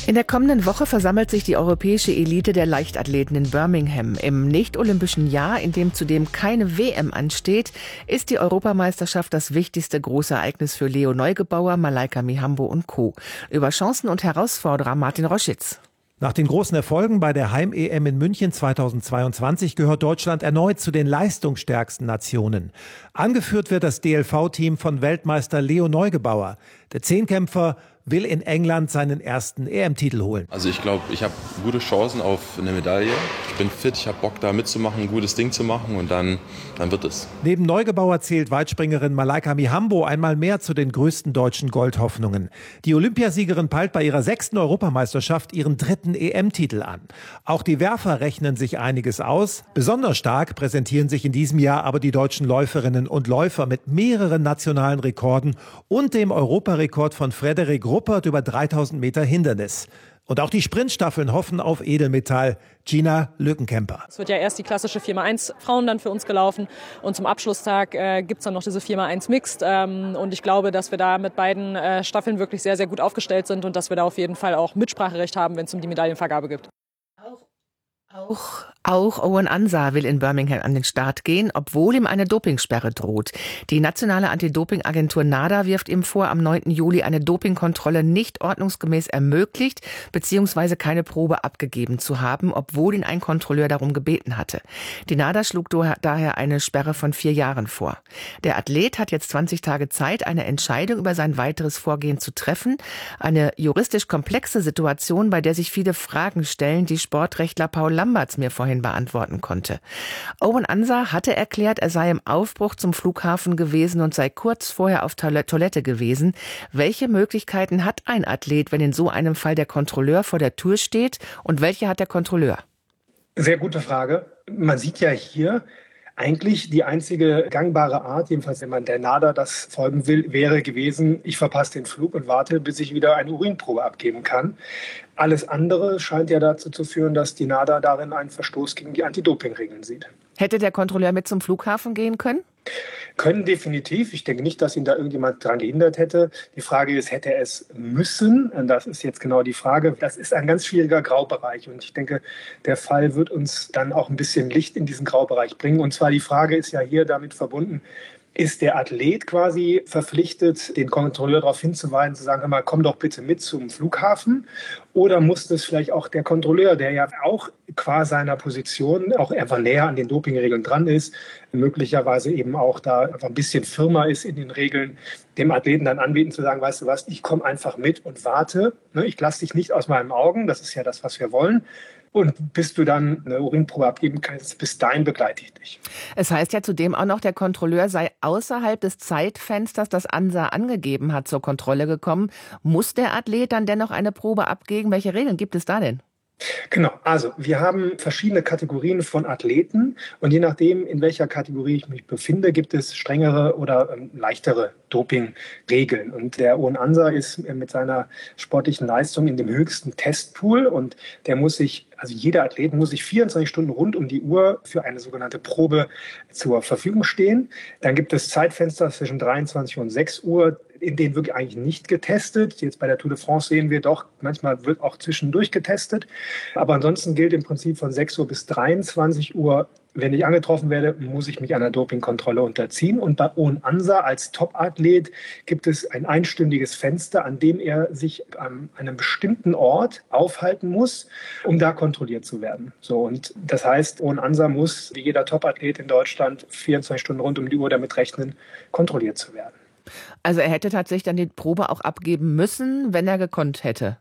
In der kommenden Woche versammelt sich die europäische Elite der Leichtathleten in Birmingham. Im nicht-olympischen Jahr, in dem zudem keine WM ansteht, ist die Europameisterschaft das wichtigste große Ereignis für Leo Neugebauer, Malaika Mihambo und Co. Über Chancen und Herausforderer Martin Roschitz. Nach den großen Erfolgen bei der Heim-EM in München 2022 gehört Deutschland erneut zu den leistungsstärksten Nationen. Angeführt wird das DLV-Team von Weltmeister Leo Neugebauer. Der Zehnkämpfer will in England seinen ersten EM-Titel holen. Also ich glaube, ich habe gute Chancen auf eine Medaille. Ich bin fit, ich habe Bock da mitzumachen, ein gutes Ding zu machen und dann wird es. Neben Neugebauer zählt Weitspringerin Malaika Mihambo einmal mehr zu den größten deutschen Goldhoffnungen. Die Olympiasiegerin peilt bei ihrer 6. Europameisterschaft ihren 3. EM-Titel an. Auch die Werfer rechnen sich einiges aus. Besonders stark präsentieren sich in diesem Jahr aber die deutschen Läuferinnen und Läufer mit mehreren nationalen Rekorden und dem Europarekord von Frederik Ruppert über 3000 Meter Hindernis. Und auch die Sprintstaffeln hoffen auf Edelmetall. Gina Lückenkämper. Es wird ja erst die klassische 4x1 Frauen dann für uns gelaufen und zum Abschlusstag gibt es dann noch diese 4x1 Mixed. Und ich glaube, dass wir da mit beiden Staffeln wirklich sehr, sehr gut aufgestellt sind und dass wir da auf jeden Fall auch Mitspracherecht haben, wenn es um die Medaillenvergabe geht. Auch Owen Ansah will in Birmingham an den Start gehen, obwohl ihm eine Dopingsperre droht. Die nationale Anti-Doping-Agentur NADA wirft ihm vor, am 9. Juli eine Dopingkontrolle nicht ordnungsgemäß ermöglicht bzw. keine Probe abgegeben zu haben, obwohl ihn ein Kontrolleur darum gebeten hatte. Die NADA schlug daher eine Sperre von 4 Jahren vor. Der Athlet hat jetzt 20 Tage Zeit, eine Entscheidung über sein weiteres Vorgehen zu treffen. Eine juristisch komplexe Situation, bei der sich viele Fragen stellen, die Sportrechtler Paul Lamberts mir vorhin beantworten konnte. Owen Ansah hatte erklärt, er sei im Aufbruch zum Flughafen gewesen und sei kurz vorher auf Toilette gewesen. Welche Möglichkeiten hat ein Athlet, wenn in so einem Fall der Kontrolleur vor der Tür steht, und welche hat der Kontrolleur? Sehr gute Frage. Man sieht ja hier, eigentlich die einzige gangbare Art, jedenfalls wenn man der NADA das folgen will, wäre gewesen, ich verpasse den Flug und warte, bis ich wieder eine Urinprobe abgeben kann. Alles andere scheint ja dazu zu führen, dass die NADA darin einen Verstoß gegen die Anti-Doping-Regeln sieht. Hätte der Kontrolleur mit zum Flughafen gehen können? Können definitiv. Ich denke nicht, dass ihn da irgendjemand daran gehindert hätte. Die Frage ist, hätte er es müssen? Und das ist jetzt genau die Frage. Das ist ein ganz schwieriger Graubereich. Und ich denke, der Fall wird uns dann auch ein bisschen Licht in diesen Graubereich bringen. Und zwar die Frage ist ja hier damit verbunden, ist der Athlet quasi verpflichtet, den Kontrolleur darauf hinzuweisen, zu sagen, hör mal, komm doch bitte mit zum Flughafen? Oder muss das vielleicht auch der Kontrolleur, der ja auch qua seiner Position auch einfach näher an den Dopingregeln dran ist, möglicherweise eben auch da einfach ein bisschen firmer ist in den Regeln, dem Athleten dann anbieten zu sagen, weißt du was, ich komme einfach mit und warte, ich lasse dich nicht aus meinen Augen, das ist ja das, was wir wollen. Und bis du dann eine Urinprobe abgeben kannst, bis dahin begleite ich dich. Es heißt ja zudem auch noch, der Kontrolleur sei außerhalb des Zeitfensters, das Ansah angegeben hat, zur Kontrolle gekommen. Muss der Athlet dann dennoch eine Probe abgeben? Welche Regeln gibt es da denn? Genau, also wir haben verschiedene Kategorien von Athleten und je nachdem, in welcher Kategorie ich mich befinde, gibt es strengere oder leichtere Dopingregeln. Und der Owen Ansah ist mit seiner sportlichen Leistung in dem höchsten Testpool und der muss sich, also jeder Athlet muss sich 24 Stunden rund um die Uhr für eine sogenannte Probe zur Verfügung stehen. Dann gibt es Zeitfenster zwischen 23 und 6 Uhr, in denen wird eigentlich nicht getestet. Jetzt bei der Tour de France sehen wir doch, manchmal wird auch zwischendurch getestet. Aber ansonsten gilt im Prinzip von 6 Uhr bis 23 Uhr, wenn ich angetroffen werde, muss ich mich einer Dopingkontrolle unterziehen. Und bei Owen Ansah als Topathlet gibt es ein einstündiges Fenster, an dem er sich an einem bestimmten Ort aufhalten muss, um da kontrolliert zu werden. So, und das heißt, Owen Ansah muss, wie jeder Topathlet in Deutschland, 24 Stunden rund um die Uhr damit rechnen, kontrolliert zu werden. Also er hätte tatsächlich dann die Probe auch abgeben müssen, wenn er gekonnt hätte.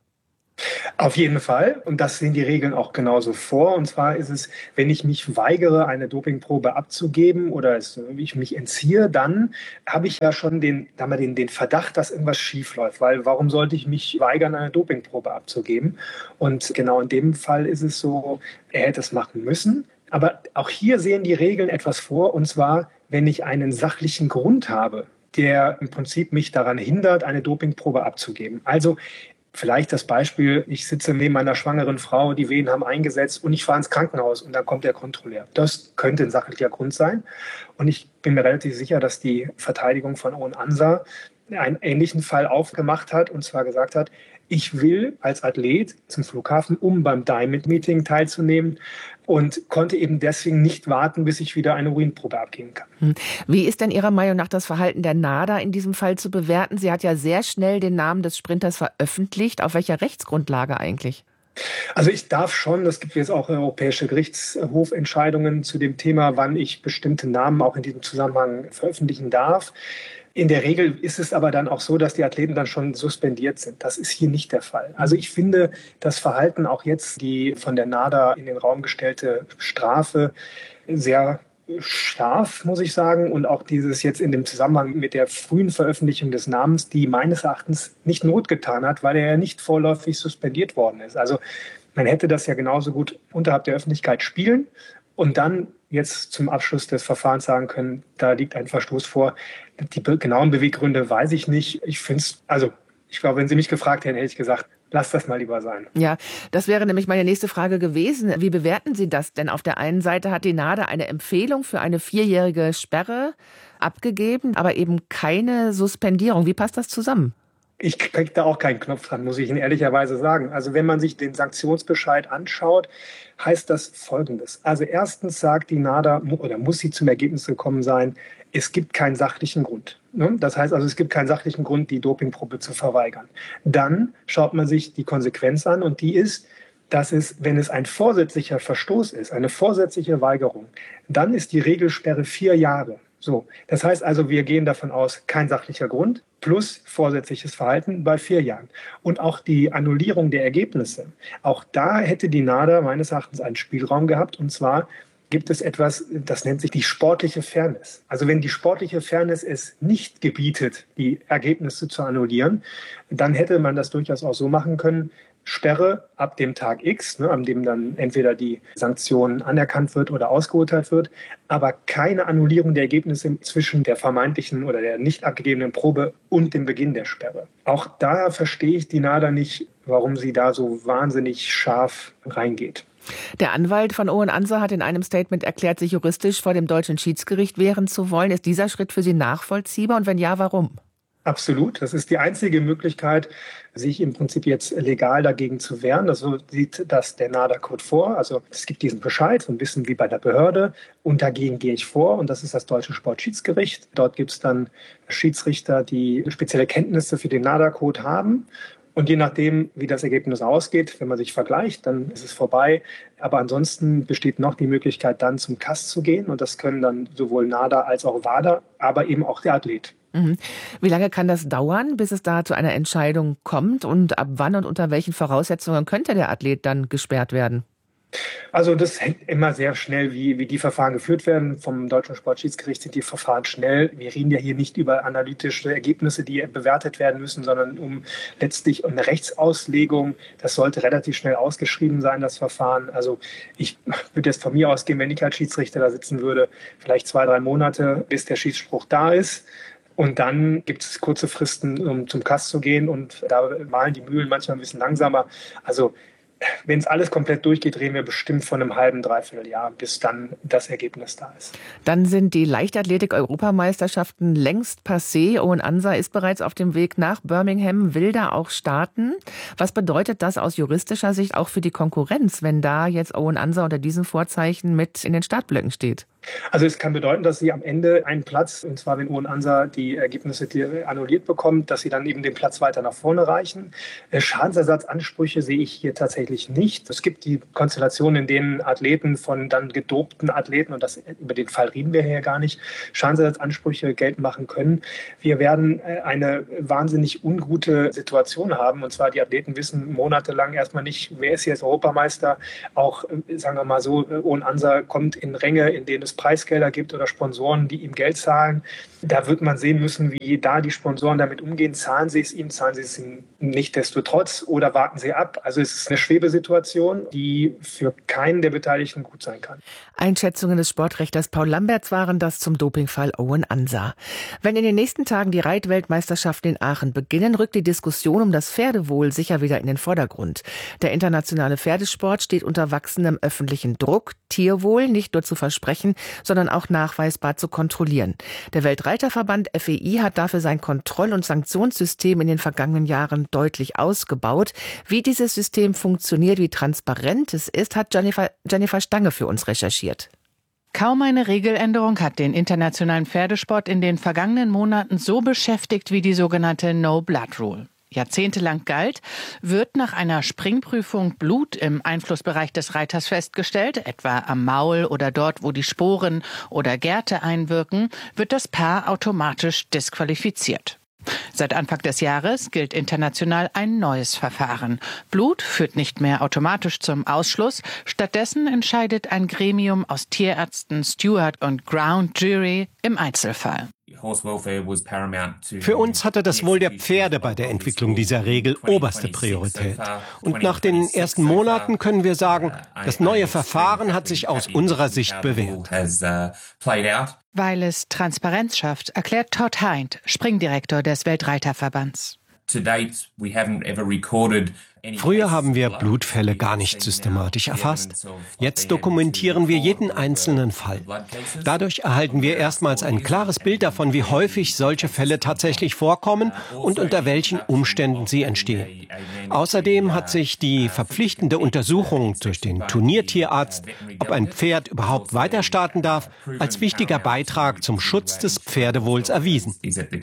Auf jeden Fall. Und das sehen die Regeln auch genauso vor. Und zwar ist es, wenn ich mich weigere, eine Dopingprobe abzugeben oder ich mich entziehe, dann habe ich ja schon den Verdacht, dass irgendwas schief läuft. Weil warum sollte ich mich weigern, eine Dopingprobe abzugeben? Und genau in dem Fall ist es so, er hätte es machen müssen. Aber auch hier sehen die Regeln etwas vor. Und zwar, wenn ich einen sachlichen Grund habe, der im Prinzip mich daran hindert, eine Dopingprobe abzugeben. Also vielleicht das Beispiel, ich sitze neben einer schwangeren Frau, die Wehen haben eingesetzt und ich fahre ins Krankenhaus und dann kommt der Kontrolleur. Das könnte ein sachlicher Grund sein. Und ich bin mir relativ sicher, dass die Verteidigung von Owen Ansah einen ähnlichen Fall aufgemacht hat und zwar gesagt hat, ich will als Athlet zum Flughafen, um beim Diamond Meeting teilzunehmen und konnte eben deswegen nicht warten, bis ich wieder eine Urinprobe abgeben kann. Wie ist denn Ihrer Meinung nach das Verhalten der NADA in diesem Fall zu bewerten? Sie hat ja sehr schnell den Namen des Sprinters veröffentlicht. Auf welcher Rechtsgrundlage eigentlich? Also ich darf schon, es gibt jetzt auch europäische Gerichtshofentscheidungen zu dem Thema, wann ich bestimmte Namen auch in diesem Zusammenhang veröffentlichen darf. In der Regel ist es aber dann auch so, dass die Athleten dann schon suspendiert sind. Das ist hier nicht der Fall. Also ich finde das Verhalten auch jetzt, die von der NADA in den Raum gestellte Strafe, sehr scharf, muss ich sagen. Und auch dieses jetzt in dem Zusammenhang mit der frühen Veröffentlichung des Namens, die meines Erachtens nicht Not getan hat, weil er ja nicht vorläufig suspendiert worden ist. Also man hätte das ja genauso gut unterhalb der Öffentlichkeit spielen und dann jetzt zum Abschluss des Verfahrens sagen können, da liegt ein Verstoß vor. Die genauen Beweggründe weiß ich nicht. Ich glaube, wenn Sie mich gefragt hätten, hätte ich gesagt, lass das mal lieber sein. Ja, das wäre nämlich meine nächste Frage gewesen. Wie bewerten Sie das denn? Auf der einen Seite hat die NADA eine Empfehlung für eine 4-jährige Sperre abgegeben, aber eben keine Suspendierung. Wie passt das zusammen? Ich kriege da auch keinen Knopf dran, muss ich Ihnen ehrlicherweise sagen. Also wenn man sich den Sanktionsbescheid anschaut, heißt das Folgendes. Also erstens sagt die NADA oder muss sie zum Ergebnis gekommen sein, es gibt keinen sachlichen Grund. Das heißt also, es gibt keinen sachlichen Grund, die Dopingprobe zu verweigern. Dann schaut man sich die Konsequenz an und die ist, dass es, wenn es ein vorsätzlicher Verstoß ist, eine vorsätzliche Weigerung, dann ist die Regelsperre 4 Jahre. So, das heißt also, wir gehen davon aus, kein sachlicher Grund plus vorsätzliches Verhalten bei 4 Jahren. Und auch die Annullierung der Ergebnisse, auch da hätte die NADA meines Erachtens einen Spielraum gehabt. Und zwar gibt es etwas, das nennt sich die sportliche Fairness. Also wenn die sportliche Fairness es nicht gebietet, die Ergebnisse zu annullieren, dann hätte man das durchaus auch so machen können, Sperre ab dem Tag X, an dem dann entweder die Sanktion anerkannt wird oder ausgeurteilt wird, aber keine Annullierung der Ergebnisse zwischen der vermeintlichen oder der nicht abgegebenen Probe und dem Beginn der Sperre. Auch da verstehe ich die NADA nicht, warum sie da so wahnsinnig scharf reingeht. Der Anwalt von Owen Ansa hat in einem Statement erklärt, sich juristisch vor dem deutschen Schiedsgericht wehren zu wollen. Ist dieser Schritt für Sie nachvollziehbar und wenn ja, warum? Absolut. Das ist die einzige Möglichkeit, sich im Prinzip jetzt legal dagegen zu wehren. So sieht das der NADA-Code vor. Also es gibt diesen Bescheid, so ein bisschen wie bei der Behörde. Und dagegen gehe ich vor. Und das ist das Deutsche Sportschiedsgericht. Dort gibt es dann Schiedsrichter, die spezielle Kenntnisse für den NADA-Code haben. Und je nachdem, wie das Ergebnis ausgeht, wenn man sich vergleicht, dann ist es vorbei. Aber ansonsten besteht noch die Möglichkeit, dann zum KAS zu gehen. Und das können dann sowohl NADA als auch WADA, aber eben auch der Athlet. Wie lange kann das dauern, bis es da zu einer Entscheidung kommt? Und ab wann und unter welchen Voraussetzungen könnte der Athlet dann gesperrt werden? Also das hängt immer sehr schnell, wie die Verfahren geführt werden. Vom Deutschen Sportschiedsgericht sind die Verfahren schnell. Wir reden ja hier nicht über analytische Ergebnisse, die bewertet werden müssen, sondern letztlich eine Rechtsauslegung. Das sollte relativ schnell ausgeschrieben sein, das Verfahren. Also ich würde jetzt von mir ausgehen, wenn ich als Schiedsrichter da sitzen würde, vielleicht 2-3 Monate, bis der Schiedsspruch da ist. Und dann gibt es kurze Fristen, um zum KAS zu gehen. Und da malen die Mühlen manchmal ein bisschen langsamer. Also wenn es alles komplett durchgeht, reden wir bestimmt von einem halben, dreiviertel Jahr, bis dann das Ergebnis da ist. Dann sind die Leichtathletik-Europameisterschaften längst passé. Owen Ansa ist bereits auf dem Weg nach Birmingham, will da auch starten. Was bedeutet das aus juristischer Sicht auch für die Konkurrenz, wenn da jetzt Owen Ansa unter diesen Vorzeichen mit in den Startblöcken steht? Also es kann bedeuten, dass sie am Ende einen Platz, und zwar wenn Owen Ansa die Ergebnisse annulliert bekommt, dass sie dann eben den Platz weiter nach vorne reichen. Schadensersatzansprüche sehe ich hier tatsächlich nicht. Es gibt die Konstellationen, in denen Athleten von dann gedopten Athleten, und über den Fall reden wir hier gar nicht, Schadensersatzansprüche geltend machen können. Wir werden eine wahnsinnig ungute Situation haben, und zwar die Athleten wissen monatelang erstmal nicht, wer ist jetzt Europameister. Auch, sagen wir mal so, Owen Ansa kommt in Ränge, in denen es Preisgelder gibt oder Sponsoren, die ihm Geld zahlen. Da wird man sehen müssen, wie da die Sponsoren damit umgehen. Zahlen sie es ihm nichtdestotrotz oder warten sie ab? Also es ist eine Schwebesituation, die für keinen der Beteiligten gut sein kann. Einschätzungen des Sportrechters Paul Lamberts waren das zum Dopingfall Owen Ansa. Wenn in den nächsten Tagen die Reitweltmeisterschaften in Aachen beginnen, rückt die Diskussion um das Pferdewohl sicher wieder in den Vordergrund. Der internationale Pferdesport steht unter wachsendem öffentlichen Druck, Tierwohl nicht nur zu versprechen, sondern auch nachweisbar zu kontrollieren. Der Weltreiterverband FEI hat dafür sein Kontroll- und Sanktionssystem in den vergangenen Jahren deutlich ausgebaut. Wie dieses System funktioniert, wie transparent es ist, hat Jennifer Stange für uns recherchiert. Kaum eine Regeländerung hat den internationalen Pferdesport in den vergangenen Monaten so beschäftigt wie die sogenannte No-Blood-Rule. Jahrzehntelang galt, wird nach einer Springprüfung Blut im Einflussbereich des Reiters festgestellt, etwa am Maul oder dort, wo die Sporen oder Gerte einwirken, wird das Paar automatisch disqualifiziert. Seit Anfang des Jahres gilt international ein neues Verfahren. Blut führt nicht mehr automatisch zum Ausschluss. Stattdessen entscheidet ein Gremium aus Tierärzten, Steward und Ground Jury im Einzelfall. Für uns hatte das Wohl der Pferde bei der Entwicklung dieser Regel oberste Priorität. Und nach den ersten Monaten können wir sagen, das neue Verfahren hat sich aus unserer Sicht bewährt. Weil es Transparenz schafft, erklärt Todd Hind, Springdirektor des Weltreiterverbands. Früher haben wir Blutfälle gar nicht systematisch erfasst. Jetzt dokumentieren wir jeden einzelnen Fall. Dadurch erhalten wir erstmals ein klares Bild davon, wie häufig solche Fälle tatsächlich vorkommen und unter welchen Umständen sie entstehen. Außerdem hat sich die verpflichtende Untersuchung durch den Turniertierarzt, ob ein Pferd überhaupt weiter starten darf, als wichtiger Beitrag zum Schutz des Pferdewohls erwiesen.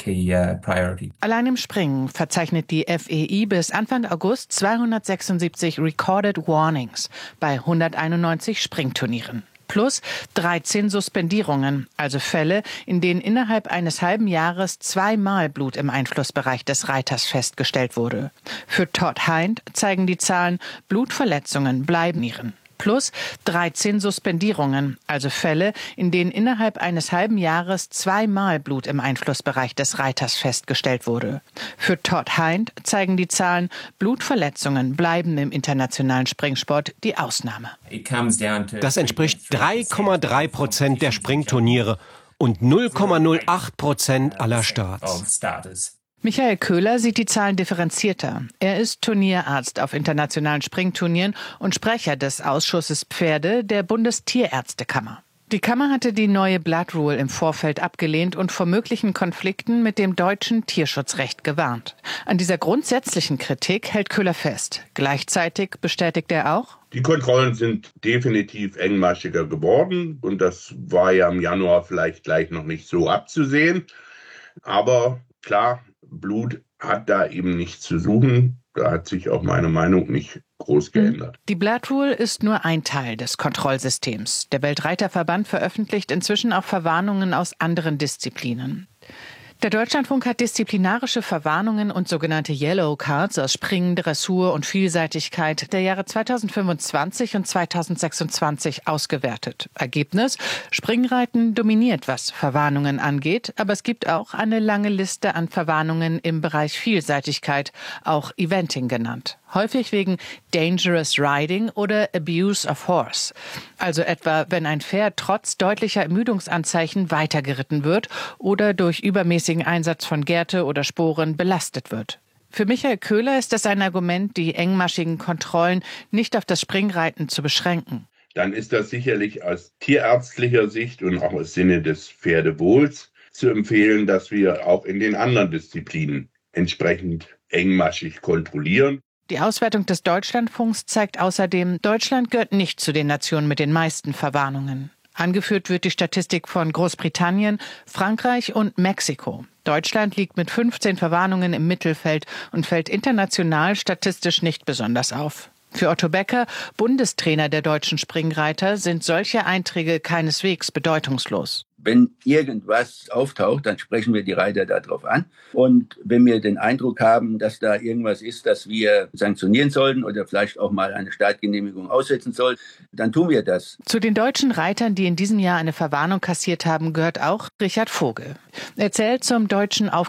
Allein im Springen verzeichnet die FEI bis Anfang August 276 Recorded Warnings bei 191 Springturnieren. Plus 13 Suspendierungen, also Fälle, in denen innerhalb eines halben Jahres 2-mal Blut im Einflussbereich des Reiters festgestellt wurde. Für Todd Hind zeigen die Zahlen, Blutverletzungen bleiben ihren. Plus 13 Suspendierungen, also Fälle, in denen innerhalb eines halben Jahres 2-mal Blut im Einflussbereich des Reiters festgestellt wurde. Für Todd Hind zeigen die Zahlen, Blutverletzungen bleiben im internationalen Springsport die Ausnahme. Das entspricht 3,3% der Springturniere und 0,08% aller Starts. Michael Köhler sieht die Zahlen differenzierter. Er ist Turnierarzt auf internationalen Springturnieren und Sprecher des Ausschusses Pferde der Bundestierärztekammer. Die Kammer hatte die neue Blood Rule im Vorfeld abgelehnt und vor möglichen Konflikten mit dem deutschen Tierschutzrecht gewarnt. An dieser grundsätzlichen Kritik hält Köhler fest. Gleichzeitig bestätigt er auch: Die Kontrollen sind definitiv engmaschiger geworden und das war ja im Januar vielleicht gleich noch nicht so abzusehen. Aber klar, Blut hat da eben nichts zu suchen. Da hat sich auch meine Meinung nicht groß geändert. Die Blood Rule ist nur ein Teil des Kontrollsystems. Der Weltreiterverband veröffentlicht inzwischen auch Verwarnungen aus anderen Disziplinen. Der Deutschlandfunk hat disziplinarische Verwarnungen und sogenannte Yellow Cards aus Springen, Dressur und Vielseitigkeit der Jahre 2025 und 2026 ausgewertet. Ergebnis: Springreiten dominiert, was Verwarnungen angeht, aber es gibt auch eine lange Liste an Verwarnungen im Bereich Vielseitigkeit, auch Eventing genannt. Häufig wegen Dangerous Riding oder Abuse of Horse. Also etwa, wenn ein Pferd trotz deutlicher Ermüdungsanzeichen weitergeritten wird oder durch übermäßigen Einsatz von Gerte oder Sporen belastet wird. Für Michael Köhler ist das ein Argument, die engmaschigen Kontrollen nicht auf das Springreiten zu beschränken. Dann ist das sicherlich aus tierärztlicher Sicht und auch im Sinne des Pferdewohls zu empfehlen, dass wir auch in den anderen Disziplinen entsprechend engmaschig kontrollieren. Die Auswertung des Deutschlandfunks zeigt außerdem, Deutschland gehört nicht zu den Nationen mit den meisten Verwarnungen. Angeführt wird die Statistik von Großbritannien, Frankreich und Mexiko. Deutschland liegt mit 15 Verwarnungen im Mittelfeld und fällt international statistisch nicht besonders auf. Für Otto Becker, Bundestrainer der deutschen Springreiter, sind solche Einträge keineswegs bedeutungslos. Wenn irgendwas auftaucht, dann sprechen wir die Reiter darauf an. Und wenn wir den Eindruck haben, dass da irgendwas ist, das wir sanktionieren sollten oder vielleicht auch mal eine Startgenehmigung aussetzen sollen, dann tun wir das. Zu den deutschen Reitern, die in diesem Jahr eine Verwarnung kassiert haben, gehört auch Richard Vogel. Er zählt zum deutschen